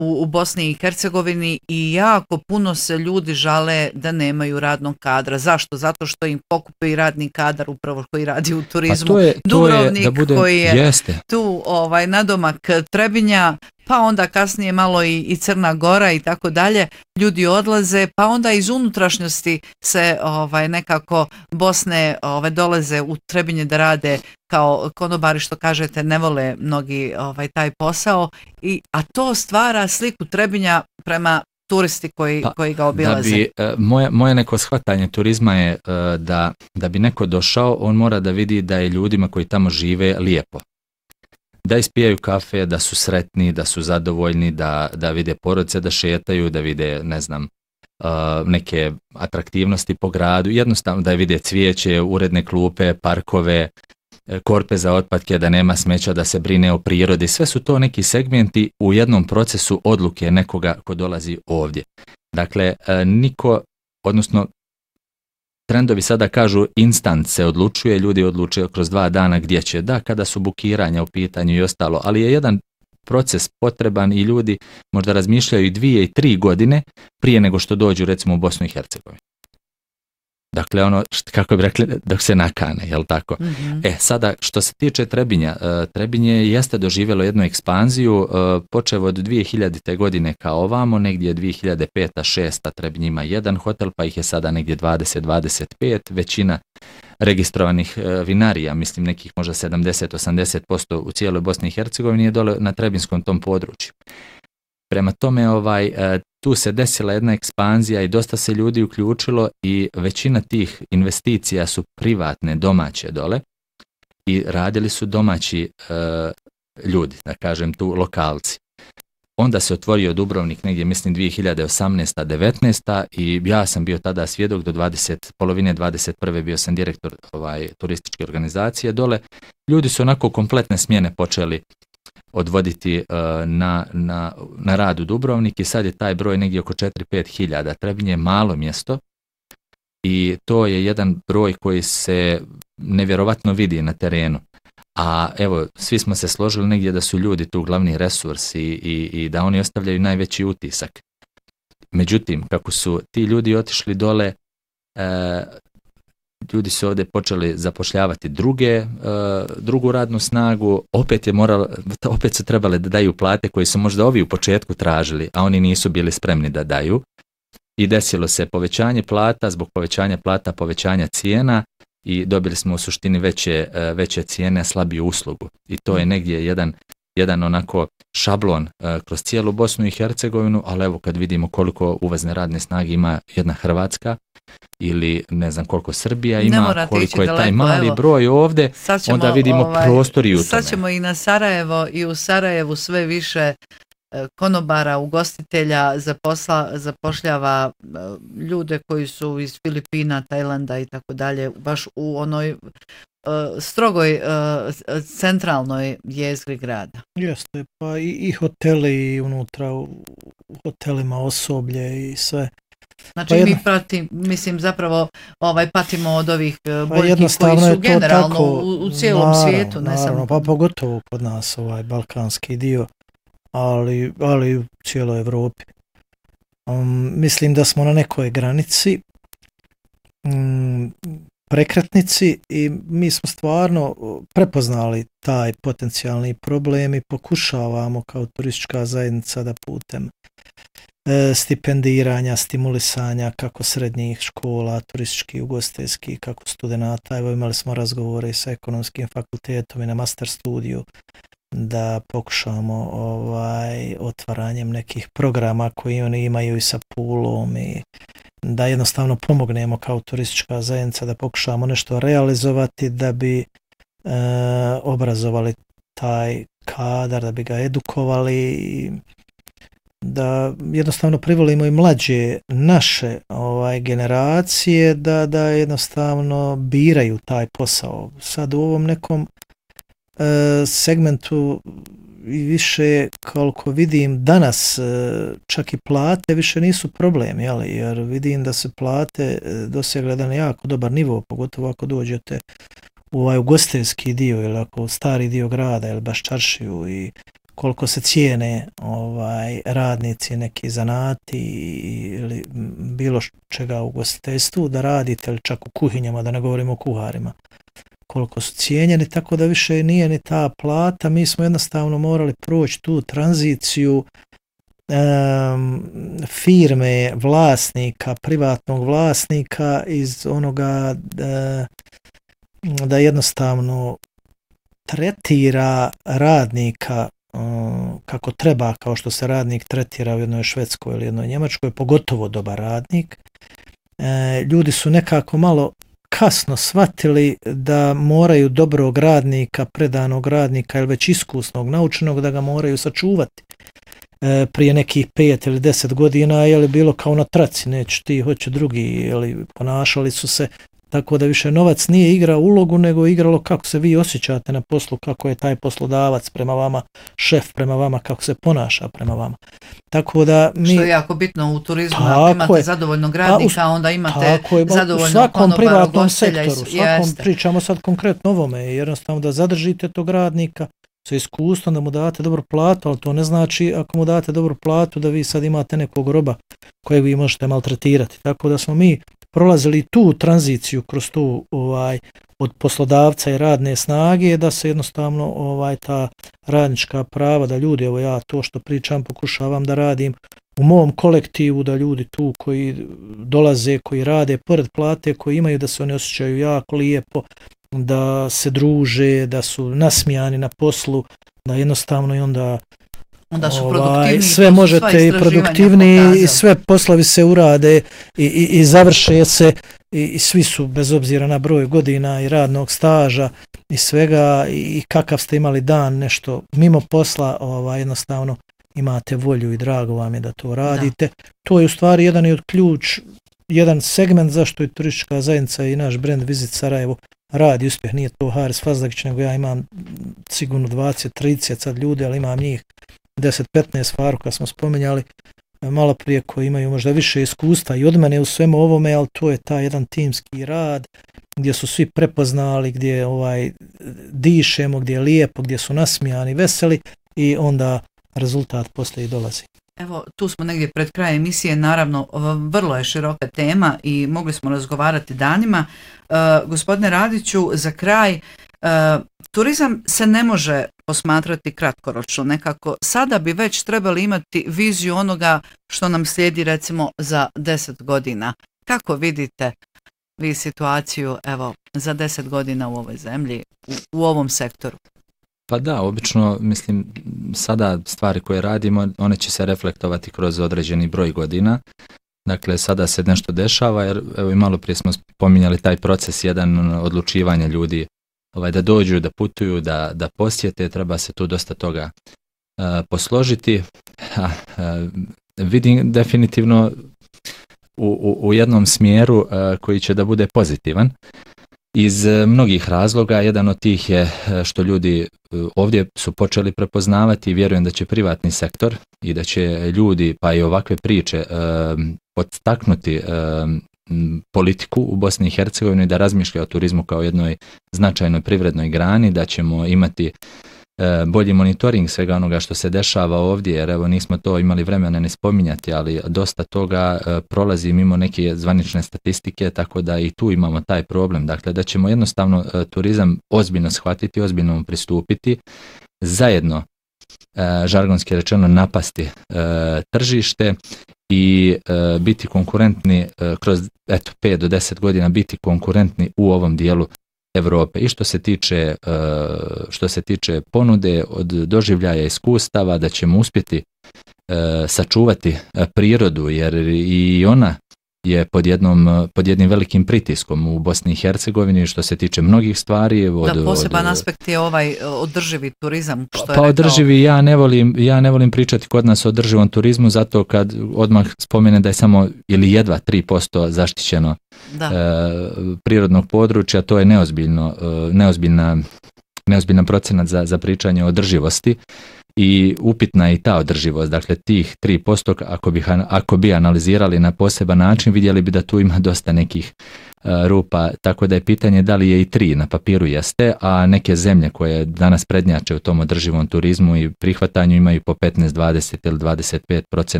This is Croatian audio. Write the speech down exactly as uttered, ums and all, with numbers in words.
u, u Bosni i Hercegovini i jako puno se ljudi žale da nemaju radnog kadra. Zašto? Zato što im pokupe i radni kadar upravo koji radi u turizmu. To je, to Dubrovnik je, da bude, koji je jeste. tu ovaj, nadomak Trebinja, pa onda kasnije malo i, i Crna Gora i tako dalje, ljudi odlaze, pa onda iz unutrašnjosti se ovaj, nekako Bosne ovaj, dolaze u Trebinje da rade kao konobari, što kažete, ne vole mnogi ovaj, taj posao, i, a to stvara sliku Trebinja prema turisti koji, pa, koji ga obilaze. Da bi, uh, moje, moje neko shvatanje turizma je uh, da, da bi neko došao, on mora da vidi da je ljudima koji tamo žive lijepo. Da ispijaju kafe, da su sretni, da su zadovoljni, da, da vide porodice, da šetaju, da vide, ne znam, uh, neke atraktivnosti po gradu, jednostavno da vide cvijeće, uredne klupe, parkove, korpe za otpadke, da nema smeća, da se brine o prirodi. Sve su to neki segmenti u jednom procesu odluke nekoga ko dolazi ovdje. Dakle, niko, odnosno trendovi sada kažu instant se odlučuje, ljudi odlučuju kroz dva dana gdje će, da, kada su bukiranja u pitanju i ostalo, ali je jedan proces potreban i ljudi možda razmišljaju i dvije i tri godine prije nego što dođu recimo u Bosnu i Hercegovinu. Dakle, ono, kako bi rekli, dok se nakane, jel tako? Mm-hmm. E, sada, što se tiče Trebinja, Trebinje jeste doživjelo jednu ekspanziju, počevo od dvije hiljadite godine kao ovamo, negdje dvije hiljade peta šesta Trebinj ima jedan hotel, pa ih je sada negdje dvadeset do dvadeset pet, većina registrovanih vinarija, mislim nekih možda sedamdeset do osamdeset posto u cijeloj Bosni i Hercegovini je dole na trebinskom tom području. Prema tome, ovaj, tu se desila jedna ekspanzija i dosta se ljudi uključilo i većina tih investicija su privatne, domaće dole i radili su domaći e, ljudi, da kažem tu lokalci. Onda se otvorio Dubrovnik negdje, mislim, dvije hiljade osamnaesta devetnaesta i ja sam bio tada svjedok do dvadeset, polovine dvadeset prve bio sam direktor ovaj, turističke organizacije dole. Ljudi su onako kompletne smjene počeli odvoditi uh, na, na, na rad u Dubrovnik i sad je taj broj negdje oko četiri do pet hiljada. Trebinje je malo mjesto i to je jedan broj koji se nevjerovatno vidi na terenu. A evo, svi smo se složili negdje da su ljudi tu glavni resurs i, i, i da oni ostavljaju najveći utisak. Međutim, kako su ti ljudi otišli dole, e, ljudi su ovdje počeli zapošljavati druge, uh, drugu radnu snagu, opet je moralo, opet su trebali da daju plate koje su možda ovi u početku tražili, a oni nisu bili spremni da daju. I desilo se povećanje plata, zbog povećanja plata, povećanja cijena i dobili smo u suštini veće, uh, veće cijene, slabiju uslugu. I to je negdje jedan, jedan onako šablon uh, kroz cijelu Bosnu i Hercegovinu, ali evo kad vidimo koliko uvozne radne snage ima jedna Hrvatska, ili ne znam koliko Srbija ima, koliko je daleko, taj mali evo, broj ovdje, ćemo, onda vidimo ovaj, prostor i u tome. Sad ćemo i na Sarajevo i u Sarajevu sve više konobara, ugostitelja zaposla, zapošljava ljude koji su iz Filipina, Tajlanda i tako dalje, baš u onoj uh, strogoj uh, centralnoj jezgri grada. Jeste, pa i, i hoteli unutra, u hotelima osoblje i sve. Znači pa jedno, mi prati, mislim zapravo ovaj patimo od ovih boljki koji su generalno tako, u, u cijelom naravno, svijetu, ne naravno, samo. Pa pogotovo kod nas ovaj balkanski dio, ali, ali u cijeloj Evropi. Um, mislim da smo na nekoj granici, um, prekretnici i mi smo stvarno prepoznali taj potencijalni problem i pokušavamo kao turistička zajednica da putem stipendiranja, stimulisanja kako srednjih škola, turističkih, ugostiteljskih, kako studenata. Evo imali smo razgovore sa ekonomskim fakultetom i na master studiju da pokušamo ovaj, otvaranjem nekih programa koji oni imaju i sa Pulom i da jednostavno pomognemo kao turistička zajednica da pokušamo nešto realizovati da bi e, obrazovali taj kadar, da bi ga edukovali i da jednostavno privolimo i mlađe naše ovaj, generacije da, da jednostavno biraju taj posao. Sad u ovom nekom e, segmentu i više koliko vidim danas e, čak i plate više nisu problem, jeli? Jer vidim da se plate dosegle jedan jako dobar nivo, pogotovo ako dođete u ovaj ugostiteljski dio ili ako stari dio grada ili baš čaršiju i koliko se cijene ovaj, radnici, neki zanati ili bilo čega u ugostiteljstvu da radite, ili čak u kuhinjama, da ne govorimo o kuharima, koliko su cijenjeni, tako da više nije ni ta plata. Mi smo jednostavno morali proći tu tranziciju um, firme, vlasnika, privatnog vlasnika iz onoga da, da jednostavno tretira radnika kako treba, kao što se radnik tretira u jednoj Švedskoj ili jednoj Njemačkoj, pogotovo dobar radnik. E, ljudi su nekako malo kasno shvatili da moraju dobrog radnika, predanog radnika ili već iskusnog, naučenog, da ga moraju sačuvati. E, prije nekih pet ili deset godina je li bilo kao na traci, neće ti, hoće drugi, ili ponašali su se tako da više novac nije igrao ulogu, nego igralo kako se vi osjećate na poslu, kako je taj poslodavac prema vama, šef prema vama, kako se ponaša prema vama. Tako da mi... Što je jako bitno u turizmu, ako imate je. zadovoljnog radnika, a onda imate zadovoljnog konobara, ugostitelja. U svakom pričamo sad konkretno ovome, jednostavno da zadržite tog radnika sa iskustvom, da mu date dobru platu, ali to ne znači ako mu date dobru platu da vi sad imate nekog roba kojeg vi možete maltretirati. Tako da smo mi prolazili tu tranziciju kroz tu ovaj od poslodavca i radne snage, da se jednostavno ovaj ta radnička prava, da ljudi, evo ja to što pričam pokušavam da radim u mom kolektivu, da ljudi tu koji dolaze, koji rade pored plate, koji imaju, da se oni osjećaju jako lijepo, da se druže, da su nasmijani na poslu, da jednostavno i onda Onda su produktivni, sve možete i produktivni pokazali. I sve poslovi se urade i, i, i završe se i, i svi su bez obzira na broj godina i radnog staža i svega i kakav ste imali dan nešto mimo posla, ovaj, jednostavno imate volju i drago vam je da to radite. Da. To je u stvari jedan od ključ, jedan segment zašto je turistička zajednica i naš brand Visit Sarajevo radi uspjeh. Nije to Haris Fazlagić, nego ja imam sigurno dvadeset trideset sad ljudi, ali imam njih deset petnaest Faruka smo spomenjali malo prije, koji imaju možda više iskustva i od mene u svemu ovome, ali to je taj jedan timski rad gdje su svi prepoznali, gdje ovaj dišemo, gdje je lijepo, gdje su nasmijani, veseli i onda rezultat poslije dolazi. Evo, tu smo negdje pred krajem emisije, naravno vrlo je široka tema i mogli smo razgovarati danima. Uh, gospodine Radiću, za kraj, uh, turizam se ne može posmatrati kratkoročno, nekako sada bi već trebali imati viziju onoga što nam slijedi recimo za deset godina. Kako vidite vi situaciju, evo, za deset godina u ovoj zemlji, u, u ovom sektoru? Pa da, obično, mislim, sada stvari koje radimo, one će se reflektovati kroz određeni broj godina. Dakle, sada se nešto dešava, jer evo i malo prije smo spominjali taj proces, jedan odlučivanja ljudi, ovaj, da dođu, da putuju, da, da posjete, treba se tu dosta toga uh, posložiti. Ha, uh, vidim definitivno u, u, u jednom smjeru uh, koji će da bude pozitivan. Iz mnogih razloga, jedan od tih je što ljudi ovdje su počeli prepoznavati i vjerujem da će privatni sektor i da će ljudi, pa i ovakve priče, podstaknuti politiku u Bosni i Hercegovini da razmišlja o turizmu kao jednoj značajnoj privrednoj grani, da ćemo imati bolji monitoring svega onoga što se dešava ovdje, jer evo nismo to imali vremena ne spominjati, ali dosta toga prolazi mimo neke zvanične statistike, tako da i tu imamo taj problem. Dakle, da ćemo jednostavno turizam ozbiljno shvatiti, ozbiljno mu pristupiti, zajedno, žargonski rečeno, napasti tržište i biti konkurentni kroz eto pet do deset godina, biti konkurentni u ovom dijelu Europe. I što se tiče što se tiče ponude, od doživljaja, iskustava, da ćemo uspjeti sačuvati prirodu, jer i ona je pod jednom pod jednim velikim pritiskom u Bosni i Hercegovini što se tiče mnogih stvari. Od, da, poseban od, aspekt je ovaj održivi turizam, što pa je rekao. Održivi, ja ne volim ja ne volim pričati kod nas o održivom turizmu, zato kad odmah spomene da je samo ili jedva tri posto zaštićeno e, prirodnog područja, to je neozbiljno, e, neozbiljna neozbiljan procenat za, za pričanje o održivosti. i upitna je i ta održivost. Dakle, tih tri posto ako bi, ako bi analizirali na poseban način, vidjeli bi da tu ima dosta nekih uh, rupa, tako da je pitanje da li je i tri, na papiru jeste, a neke zemlje koje danas prednjače u tom održivom turizmu i prihvatanju imaju po petnaest, dvadeset ili dvadeset pet posto